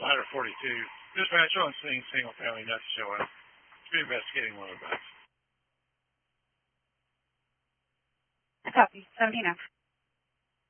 142. Dispatch on scene, single family, not to show up. Be investigating one of the bugs. Copy. 79.